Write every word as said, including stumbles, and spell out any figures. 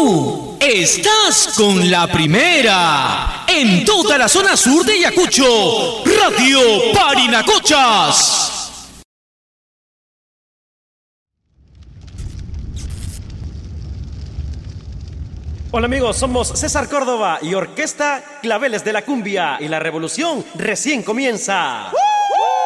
Tú estás con la primera en toda la zona sur de Ayacucho, Radio Parinacochas. Hola amigos, somos César Córdoba y Orquesta Claveles de la Cumbia y la revolución recién comienza.